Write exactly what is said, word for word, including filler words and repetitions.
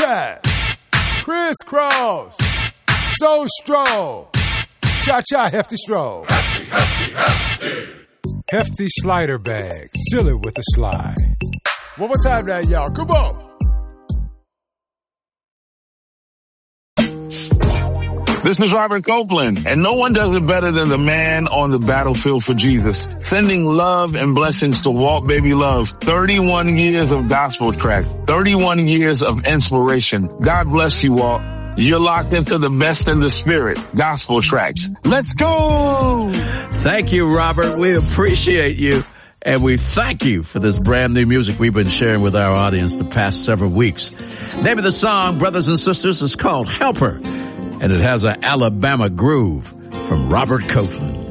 Zigzag, crisscross, so stroll, cha-cha hefty stroll. Hefty, hefty, hefty. Hefty slider bag, seal it with a slide. One more time now, y'all. Come on. This is Robert Copeland, and no one does it better than the man on the battlefield for Jesus, sending love and blessings to Walt Baby Love. thirty-one years of gospel track, thirty-one years of inspiration. God bless you, Walt. You're locked into the best in the spirit, gospel tracks. Let's go! Thank you, Robert. We appreciate you. And we thank you for this brand new music we've been sharing with our audience the past several weeks. Name of the song, brothers and sisters, is called Helper. And it has an Alabama groove from Robert Copeland.